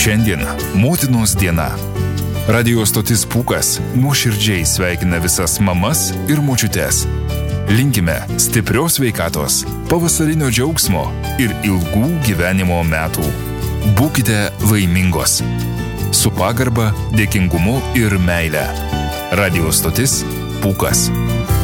Šiandien motinos diena. Radio stotis Pūkas nuoširdžiai sveikina visas mamas ir močiutes. Linkime stiprios sveikatos, pavasarinio džiaugsmo ir ilgų gyvenimo metų. Būkite laimingos. Su pagarba, dėkingumu ir meile. Radio stotis Pūkas.